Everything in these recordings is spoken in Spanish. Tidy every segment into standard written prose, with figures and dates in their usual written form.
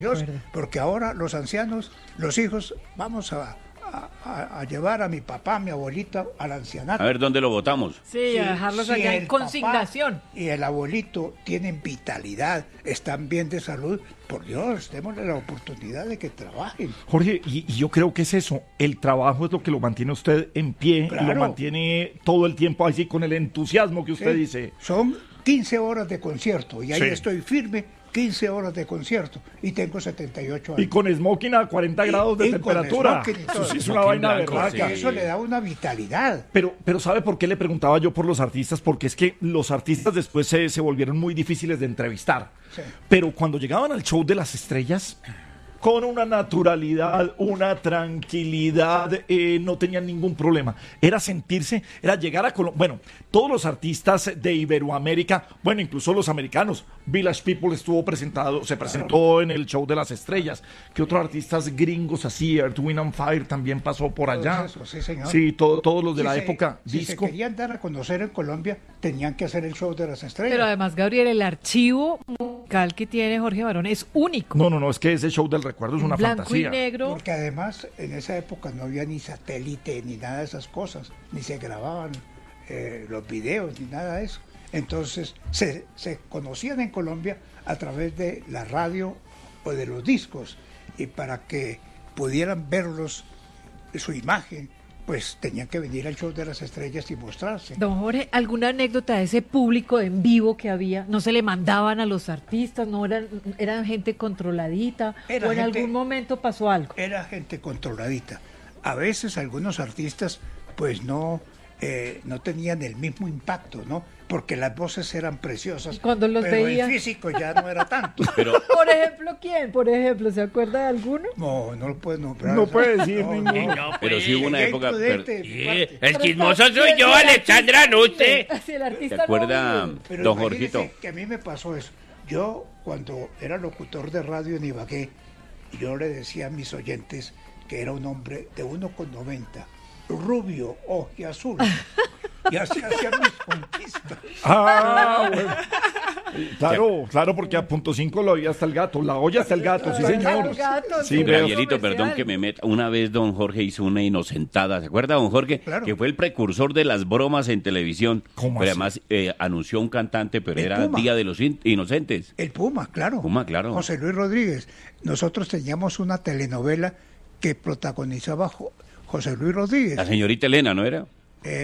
Dios, porque ahora los ancianos, los hijos, vamos a llevar a mi papá, a mi abuelita al ancianato. A ver dónde lo votamos. Sí, a dejarlos allá en consignación. Y el abuelito tienen vitalidad, están bien de salud. Por Dios, démosle la oportunidad de que trabajen. Jorge, y yo creo que es eso, el trabajo es lo que lo mantiene usted en pie, Claro. lo mantiene todo el tiempo así con el entusiasmo que usted dice. Son 15 horas de concierto y ahí Sí. estoy firme. 15 horas de concierto y tengo 78 años. Y con smoking a 40 grados de y con temperatura. smoking y todo. Eso sí es una Smoking vaina blanco, berraca. sí. Eso le da una vitalidad. Pero ¿sabe por qué le preguntaba yo por los artistas? Porque es que los artistas después se volvieron muy difíciles de entrevistar. Sí. Pero cuando llegaban al show de las estrellas, con una naturalidad, una tranquilidad, no tenían ningún problema. Era sentirse, era llegar a Colombia. Bueno, todos los artistas de Iberoamérica, bueno, incluso los americanos, Village People se presentó en el show de las estrellas. ¿Qué otros artistas gringos así? Earth, Wind and Fire también pasó por allá. Eso, sí, señor. Sí, todos los de la Si época si disco. se querían dar a conocer en Colombia, tenían que hacer el show de las estrellas. Pero además, Gabriel, el archivo musical que tiene Jorge Barón es único. No, es que ese show del recuerdo es una Blanco fantasía. y negro. Porque además en esa época no había ni satélite ni nada de esas cosas, ni se grababan los videos ni nada de eso. Entonces se conocían en Colombia a través de la radio o de los discos, y para que pudieran verlos, su imagen, pues tenían que venir al show de las estrellas y mostrarse. Don Jorge, ¿alguna anécdota de ese público en vivo que había? ¿No se le mandaban a los artistas? ¿No eran gente controladita? Era ¿O en gente- algún momento pasó algo? Era gente controladita. A veces algunos artistas pues no tenían el mismo impacto, ¿no? Porque las voces eran preciosas, Y cuando los pero veía- el físico ya no era tanto. Pero Por ejemplo, ¿quién? Por ejemplo, ¿se acuerda de alguno? No lo puedo nombrar. No puede decir No, ninguno. no. pero sí hubo una Sería época. imprudente, pero- parte. El chismoso soy yo, Alexandra, no usted. Si el artista ¿Se acuerda, no vive. Pero don imagínese Jorgito? que a mí me pasó eso. Yo, cuando era locutor de radio en Ibagué, yo le decía a mis oyentes que era un hombre de 1,90, rubio, ojiazul, y así hacía mis conquistas. Ah, bueno. Claro, porque a punto 5 lo oía hasta el gato, la olla hasta el gato, sí señor. El gato, Sí, sí, veo. Gabrielito, perdón que me meta. Una vez don Jorge hizo una inocentada. ¿Se acuerda, don Jorge? Claro. Que fue el precursor de las bromas en televisión. ¿Cómo Pero así? además anunció un cantante, pero El era Puma. Día de los Inocentes. El Puma, claro. Puma, claro. José Luis Rodríguez. Nosotros teníamos una telenovela que protagonizaba José Luis Rodríguez. La señorita Elena, ¿no era?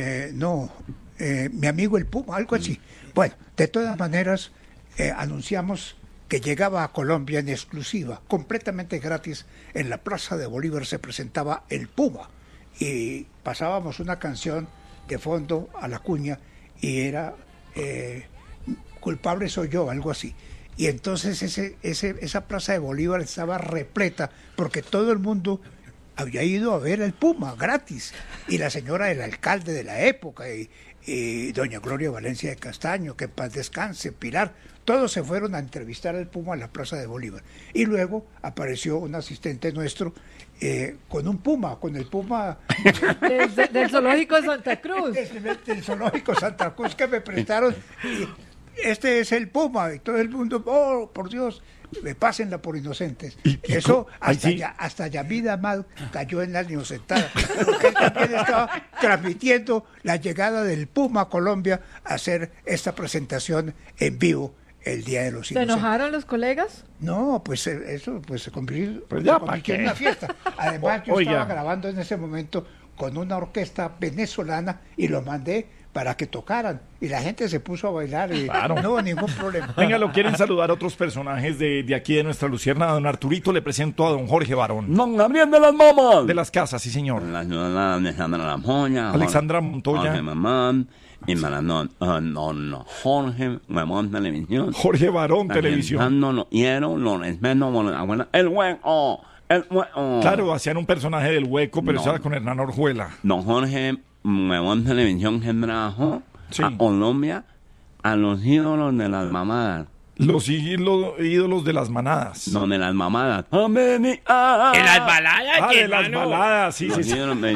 Mi amigo el Puma, algo así. Bueno, de todas maneras, anunciamos que llegaba a Colombia en exclusiva, completamente gratis. En la Plaza de Bolívar se presentaba el Puma y pasábamos una canción de fondo a la cuña y era Culpable soy yo, algo así. Y entonces esa Plaza de Bolívar estaba repleta porque todo el mundo había ido a ver el Puma gratis, y la señora del alcalde de la época y doña Gloria Valencia de Castaño, que en paz descanse, Pilar, todos se fueron a entrevistar al Puma a la Plaza de Bolívar, y luego apareció un asistente nuestro con un Puma, con el Puma Del zoológico de Santa Cruz. del zoológico Santa Cruz que me prestaron, y este es el Puma, y todo el mundo, oh, por Dios, pásenla por inocentes. Y Eso ahí hasta, sí. hasta Yamid Amad cayó en la inocentada, porque él también estaba transmitiendo la llegada del Puma a Colombia a hacer esta presentación en vivo el Día de los ¿Se Inocentes. enojaron los colegas? No, pues eso pues se convirtió, Pues ya, se convirtió ¿pa' en qué? una fiesta. Además, yo Oiga. estaba grabando en ese momento con una orquesta venezolana y lo mandé para que tocaran. Y la gente se puso a bailar y Claro. no hubo ningún problema. Venga, lo quieren saludar otros personajes de aquí de nuestra Lucierna. Don Arturito, le presento a don Jorge Barón. Don Gabriel de las Mamas. De las casas, sí señor. La señora Alexandra La Moña. Alexandra Montoya. Jorge Mamán. Y no, Jorge Mamón Televisión. Jorge Barón, televisión. No, quiero, no respeto, bueno, el hueco. Claro, hacían un personaje del hueco, pero No. eso era con Hernán Orjuela. Don Jorge Mamón Televisión que trajo Sí. a Colombia a los ídolos de las mamadas. Los ídolos de las manadas. No, de las mamadas. En las baladas, De las hermano. baladas, sí. ¿Qué?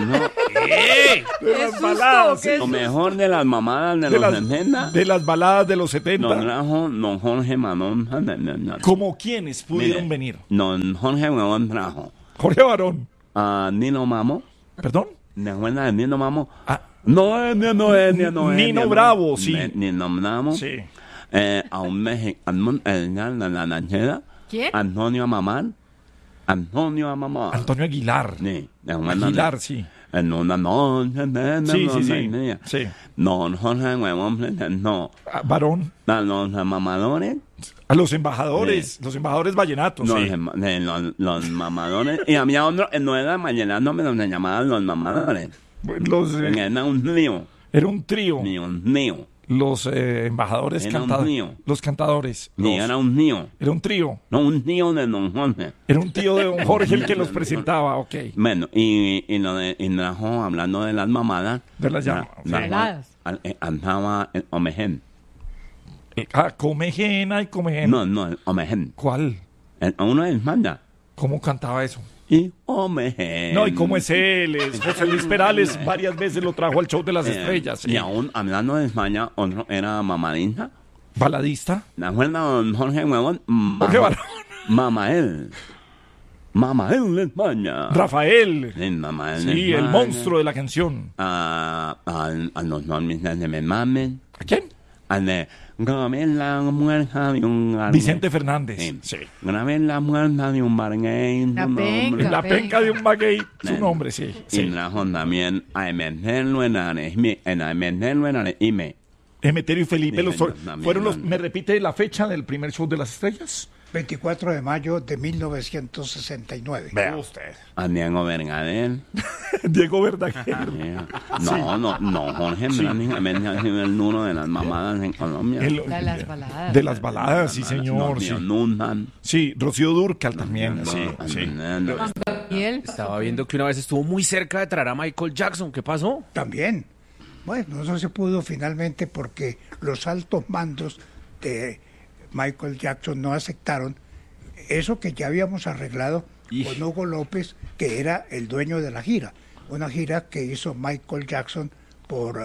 De las baladas, sí. Lo mejor de las mamadas de De los las, 70. de las baladas de los 70. Don Jorge Manón. ¿Como quiénes pudieron venir? Don Jorge Manón trajo Jorge Barón. a Nino Mamo. ¿Perdón? ¿De cuenta de Nino Mamo? Ah. Nino Bravo, sí. Nino Bravo. Sí. A un mexicano, la Nanchera. ¿Quién? Antonio Amamán. Antonio Amamán. Antonio Aguilar. Sí, Aguilar, sí. En una noche. Sí. Don Jorge Huevón no. Barón. A los mamadores. A los embajadores. Los embajadores vallenatos, sí. Los mamadores. Y había otro, no era vallenato, pero se llamaban los mamadores. Era un trío. Era un trío. Mío. Los embajadores Era un cantadores. trío. Los cantadores. Ni era un tío. Era un trío. No, un tío de Don Jorge. Era un tío de don Jorge el que los presentaba, ok. Bueno, y trajo, hablando de las mamadas. De las llamadas. Baladas. Andaba el Omején. Comejena y Comejena. No, el Omején. ¿Cuál? Uno es manda. ¿Cómo cantaba eso? Y Omején. No, ¿y cómo es él? José Luis Perales varias veces lo trajo al show de las estrellas. Y aún hablando de España, otro era mamadinja. Baladista. ¿De acuerdo, don Jorge Huevón? Jorge Barón. Mamael de España. Rafael. Sí, Mamael de Sí, el España. monstruo de la canción. A los normistas de Memamen. ¿A quién? Al de grabé la muerta de un barguey. Vicente Fernández. Sí. Grabé la muerta de un barguey. La su penca. nombre. La penca de un maguey. Su Bueno. nombre, sí. Y Sí. trajo también a meterlo en Areime. Emeterio y Felipe Sí, los señor, también, fueron los. no. ¿Me repite la fecha del primer show de las estrellas? 24 de mayo de 1969. Vea usted. A Diego Vergader. Diego Verdaguer. No, Jorge prácticamente ha sido el nulo de las mamadas en Colombia. La de las baladas. De las baladas, sí, señor. Sí, Nundan. sí, Rocío Dúrcal también. Sí, sí. ¿Y él? Estaba viendo que una vez estuvo muy cerca de traer a Michael Jackson. ¿Qué pasó? También. Bueno, no se pudo finalmente porque los altos mandos de Michael Jackson no aceptaron eso que ya habíamos arreglado con Hugo López, que era el dueño de la gira. Una gira que hizo Michael Jackson por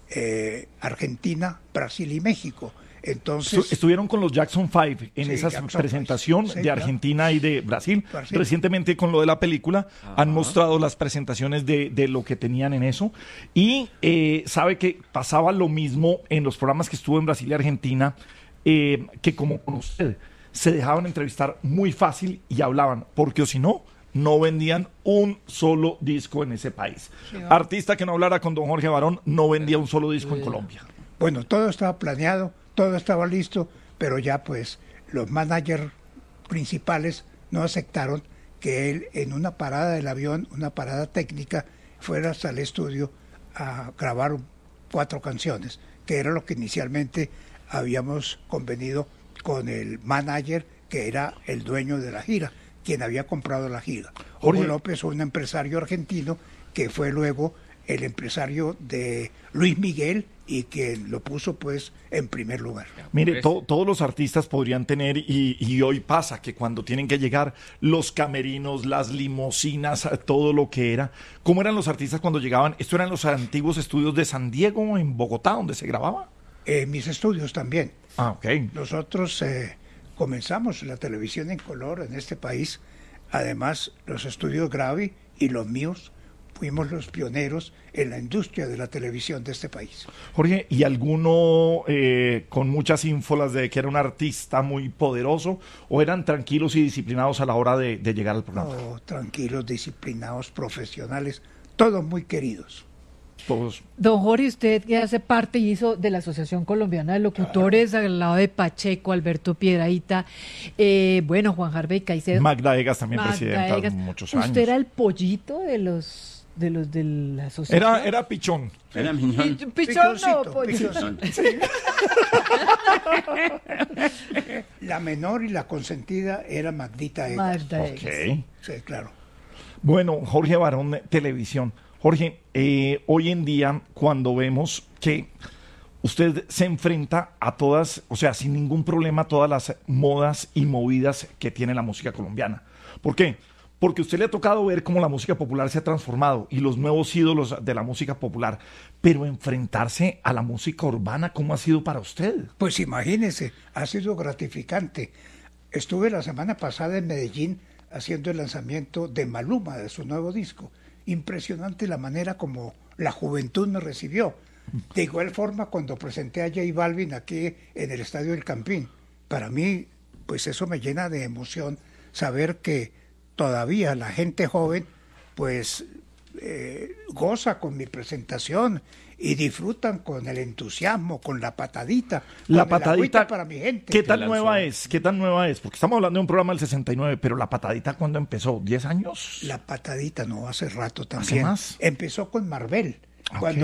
Argentina, Brasil y México. Entonces, Estuvieron con los Jackson 5 en Sí, esa Jackson presentación Five, sí, de claro. Argentina y de Brasil. Brasil. Recientemente con lo de la película han mostrado las presentaciones de lo que tenían en eso. Y sabe que pasaba lo mismo en los programas que estuvo en Brasil y Argentina, que como con usted, se dejaban entrevistar muy fácil y hablaban, porque o si no, no vendían un solo disco en ese país. Artista que no hablara con don Jorge Barón no vendía un solo disco en Colombia. bueno, todo estaba planeado, todo estaba listo, pero ya pues los managers principales no aceptaron que él en una parada del avión, una parada técnica, fuera hasta el estudio a grabar 4 canciones, que era lo que inicialmente habíamos convenido con el manager, que era el dueño de la gira, quien había comprado la gira. Jorge. Hugo López, un empresario argentino, que fue luego el empresario de Luis Miguel y que lo puso pues en primer lugar. Mire, todos los artistas podrían tener, y hoy pasa que cuando tienen que llegar los camerinos, las limusinas, todo lo que era. ¿Cómo eran los artistas cuando llegaban? ¿Esto eran los antiguos estudios de San Diego, en Bogotá, donde se grababa? Mis estudios también. Ah, ok. Nosotros comenzamos la televisión en color en este país. Además, los estudios Gravi y los míos fuimos los pioneros en la industria de la televisión de este país. Jorge, ¿y alguno con muchas ínfolas de que era un artista muy poderoso o eran tranquilos y disciplinados a la hora de llegar al programa? Oh, tranquilos, disciplinados, profesionales, todos muy queridos. Todos. Don Jorge, usted que hace parte y hizo de la Asociación Colombiana de Locutores, al lado de Pacheco, Alberto Piedrahíta, bueno, Juan Harvey Caicedo. Magda Egas también Magda presidenta Egas. muchos años. Usted era el pollito de la asociación. Era pichón. Era miñón. Pichón, no, Pichoncito, pollito. pichoncito. La menor y la consentida era Magdita Egas. Magda Egas. Ok. Sí, claro. Bueno, Jorge Barón, televisión. Jorge, hoy en día, cuando vemos que usted se enfrenta a todas, o sea, sin ningún problema, a todas las modas y movidas que tiene la música colombiana. ¿Por qué? Porque a usted le ha tocado ver cómo la música popular se ha transformado y los nuevos ídolos de la música popular, pero enfrentarse a la música urbana, ¿cómo ha sido para usted? Pues imagínese, ha sido gratificante. Estuve la semana pasada en Medellín haciendo el lanzamiento de Maluma, de su nuevo disco. Impresionante la manera como la juventud me recibió. De igual forma, cuando presenté a J Balvin aquí en el Estadio del Campín, para mí, pues eso me llena de emoción saber que todavía la gente joven, pues goza con mi presentación y disfrutan con el entusiasmo, con la patadita. La patadita para mi gente. ¿Qué tan nueva es? ¿Qué tan nueva es? Porque estamos hablando de un programa del 69, pero la patadita, ¿cuándo empezó? ¿10 años? La patadita, no, hace rato también. ¿Hace más? Empezó con Marvel. Okay. Cuando